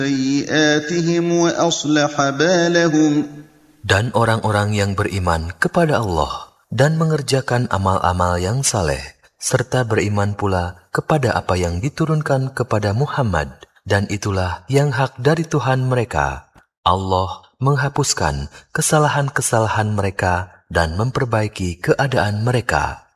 سيئاتهم وأصلح بالهم. Dan orang-orang yang beriman kepada Allah dan mengerjakan amal-amal yang saleh, serta beriman pula kepada apa yang diturunkan kepada Muhammad, dan itulah yang hak dari Tuhan mereka. Allah menghapuskan kesalahan-kesalahan mereka dan memperbaiki keadaan mereka.